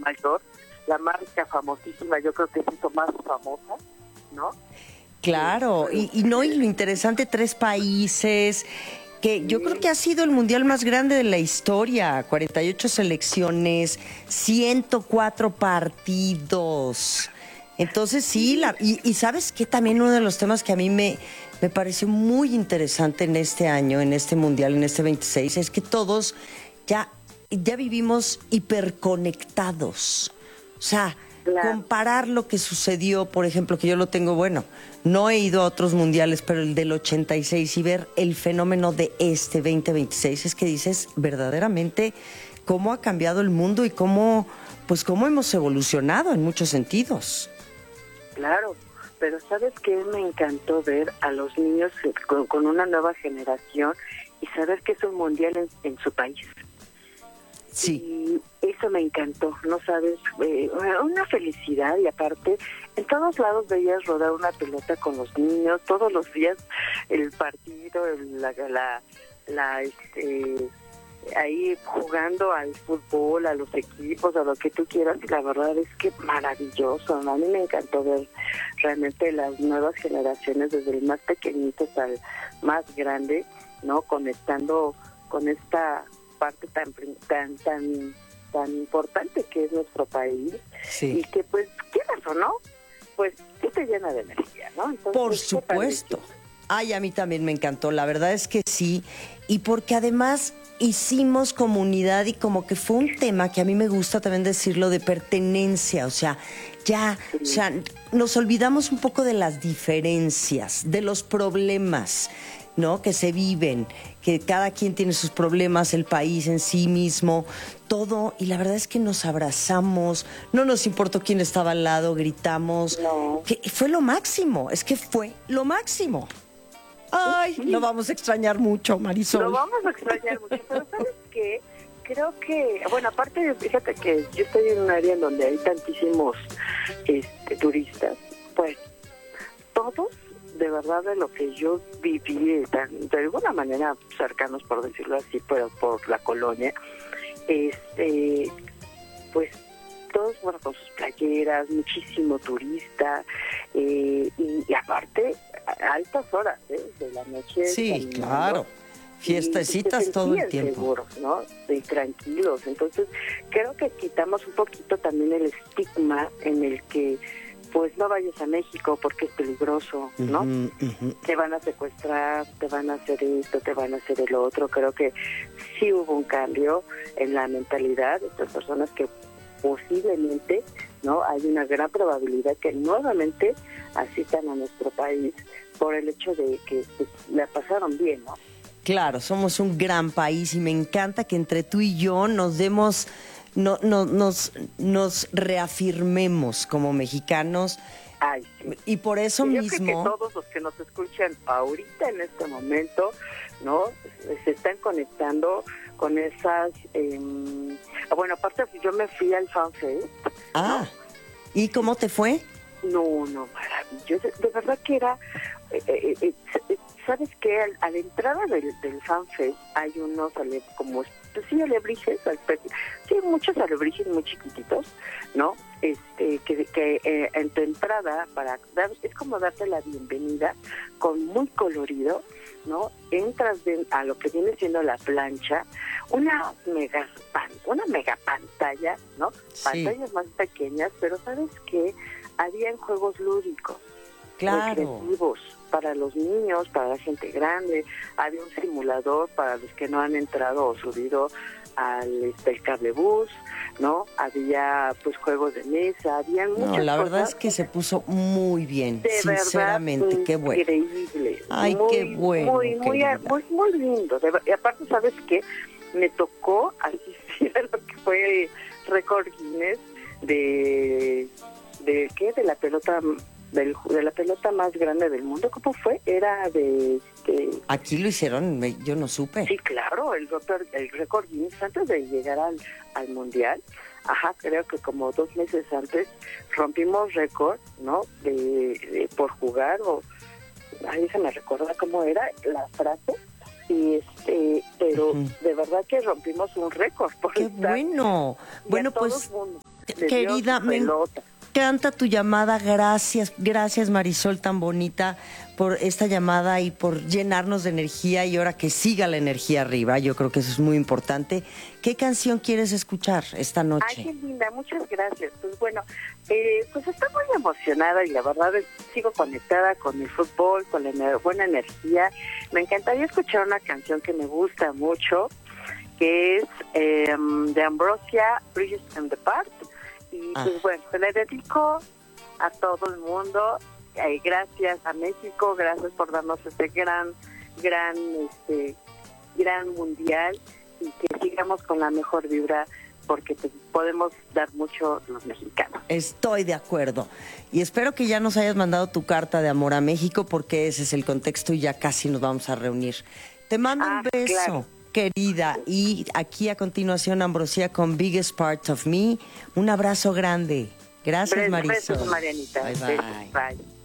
mayor, la marca famosísima, yo creo que se hizo más famosa, ¿no? Claro, y lo interesante, 3 países, que yo creo que ha sido el mundial más grande de la historia, 48 selecciones, 104 partidos. Entonces sí, y sabes que también uno de los temas que a mí me pareció muy interesante en este año, en este mundial, en este 26, es que todos ya vivimos hiperconectados. O sea, claro, comparar lo que sucedió, por ejemplo, que yo lo tengo, bueno, no he ido a otros mundiales, pero el del 86 y ver el fenómeno de este 2026, es que dices verdaderamente cómo ha cambiado el mundo y cómo hemos evolucionado en muchos sentidos. Claro, pero ¿sabes qué? Me encantó ver a los niños con una nueva generación y saber que es un mundial en su país. Sí. Y eso me encantó, ¿no sabes? Una felicidad, y aparte, en todos lados veías rodar una pelota con los niños, todos los días el partido, ahí jugando al fútbol, a los equipos, a lo que tú quieras, y la verdad es que maravilloso, ¿no? A mí me encantó ver realmente las nuevas generaciones, desde el más pequeñito hasta el más grande, ¿no? Conectando con esta parte tan importante que es nuestro país. Sí. Y que, pues, quieras o no, pues sí te llena de energía, ¿no? Entonces, por supuesto. Ay, a mí también me encantó, la verdad es que sí, y porque además hicimos comunidad y como que fue un tema que a mí me gusta también decirlo, de pertenencia, o sea, nos olvidamos un poco de las diferencias, de los problemas, ¿no? Que se viven, que cada quien tiene sus problemas, el país en sí mismo, todo, y la verdad es que nos abrazamos, no nos importó quién estaba al lado, gritamos, que fue lo máximo, es que fue lo máximo. Ay, lo vamos a extrañar mucho, Marisol. Lo vamos a extrañar mucho, pero ¿sabes qué? Creo que, bueno, aparte, fíjate que yo estoy en un área en donde hay tantísimos turistas, pues todos, de verdad, de lo que yo viví, de alguna manera cercanos, por decirlo así, pero por la colonia, pues todos, bueno, con sus playeras, muchísimo turista, y aparte, a altas horas, de la noche. Sí, claro. Fiestecitas todo el tiempo. Seguros, ¿no? Y tranquilos. Entonces, creo que quitamos un poquito también el estigma en el que, pues, no vayas a México porque es peligroso, ¿no? Te van a secuestrar, te van a hacer esto, te van a hacer el otro. Creo que sí hubo un cambio en la mentalidad de estas personas que posiblemente, ¿no? Hay una gran probabilidad que nuevamente asistan a nuestro país por el hecho de que pues, la pasaron bien, ¿no? Claro, somos un gran país y me encanta que entre tú y yo nos demos, nos reafirmemos como mexicanos. Ay, sí. Y por eso yo mismo... creo que todos los que nos escuchan ahorita en este momento, ¿no? Se están conectando con esas... bueno, aparte yo me fui al FanFest. Ah, ¿no? ¿Y cómo te fue? No, maravilloso. De verdad que era... ¿sabes qué? A la entrada del FanFest hay unos como... Pues sí, alebrijes, sí, muchos alebrijes muy chiquititos, ¿no? Que en tu entrada, es como darte la bienvenida, con muy colorido, ¿no? Entras a lo que viene siendo la plancha, una mega pantalla, ¿no? Sí. Pantallas más pequeñas, pero ¿sabes qué? Habían juegos lúdicos, claro, recreativos, para los niños, para la gente grande. Había un simulador para los que no han entrado o subido al cablebús, ¿no? Había pues juegos de mesa, había muchas cosas. No, la verdad es que se puso muy bien, de sinceramente, verdad, qué bueno. Increíble. Ay, qué bueno. Muy lindo. Y aparte, ¿sabes qué? Me tocó asistir a lo que fue el récord Guinness de la pelota, de la pelota más grande del mundo. ¿Cómo fue? Era de... Aquí lo hicieron, yo no supe. Sí, claro, el récord Guinness antes de llegar al mundial. Ajá, creo que como 2 meses antes rompimos récord, ¿no? De por jugar, o ahí se me recuerda cómo era la frase. Y pero de verdad que rompimos un récord. ¡Qué bueno! Bueno, pues Querida, me encanta tu llamada. Gracias Marisol, tan bonita, por esta llamada y por llenarnos de energía, y ahora que siga la energía arriba. Yo creo que eso es muy importante. ¿Qué canción quieres escuchar esta noche? Ay, qué linda, muchas gracias. Pues bueno, pues estoy muy emocionada y la verdad sigo conectada con el fútbol, con la buena energía. Me encantaría escuchar una canción que me gusta mucho, que es de Ambrosia, Bridges and the Park. Y pues bueno, se le dedico a todo el mundo. Gracias a México, gracias por darnos este gran mundial, y que sigamos con la mejor vibra, porque pues, podemos dar mucho los mexicanos. Estoy de acuerdo. Y espero que ya nos hayas mandado tu carta de amor a México, porque ese es el contexto y ya casi nos vamos a reunir. Te mando un beso. Claro. Querida, y aquí a continuación Ambrosia con Biggest Part of Me. Un abrazo grande. Gracias, Marisol. Besos, Marianita. Bye, bye. Bye.